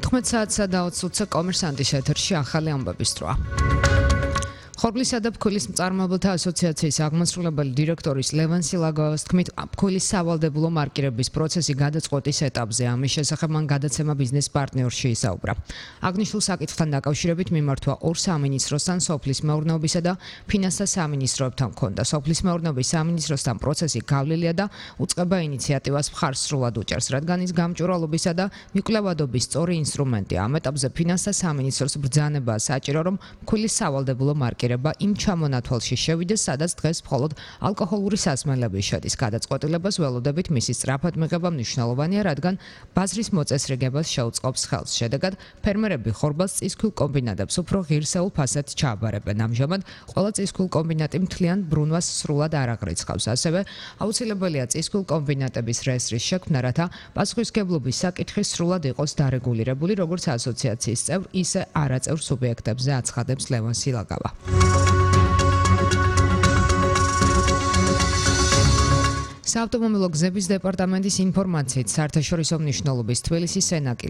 14 საათსა და 20 წუთზე კომერსანტის ეთერში ახალი ამბების დროა. ხორბლისა და ფქვილის მწარმოებელთა ასოციაციის აღმასრულებელი დირექტორის ლევან სილაგავას თქმით, ფქვილის სავალდებულო მარკირების პროცესი გადაწყვეტის ეტაპზე. ამის შესახებ მან გადაცემა ბიზნეს პარტნიორში ისაუბრა. აღნიშნულ საკითხთან დაკავშირებით მიმართვა ორ სამინისტროსთან, სოფლის მეურნეობისა და ფინანსთა სამინისტროებთან ჰქონდა. სოფლის მეურნეობის სამინისტროსთან პროცესი გავლილია და უწყება ინიციატივას მხარს სრულად უჭერს, რადგან ის გამჭვირვალობისა და მიკვლევადობის სწორი ინსტრუმენტია. ამ ეტაპზე ფინანსთა სამინისტროს ბრძანებაა საჭირო, რომ ფქვილის სავალდებულო მარკირება იმ ჩამონათვალში შევიდეს, სადაც დღეს მხოლოდ ალკოჰოლური სასმელები შედის. გადაწყვეტილებას ველოდებით მისი სწრაფად მიღება მნიშვნელოვანია, რადგან ბაზრის მოწესრიგებას შეუწყობს ხელს. შედეგად, ფერმერები ხორბალს წისქვილ კომბინატებს უფრო ღირსეულ ფასად ჩააბარებენ. ამჟამად ყველა წისქვილ კომბინატი მთლიან ბრუნვას სრულად არ აღრიცხავს. ასევე აუცილებელია წისქვილ კომბინატების რეესტრის შექმნა, რათა პასუხისმგებლობის საკითხი სრულად იყოს დარეგულირებული, როგორც ასოციაციის წევრ, ისე არაწევრ სუბიექტებზე აცხადებს ლევან სილაგავა. საავტომობილო გზების დეპარტამენტის ინფორმაციით, საერთაშორისო მნიშვნელობის თბილისის სენაკი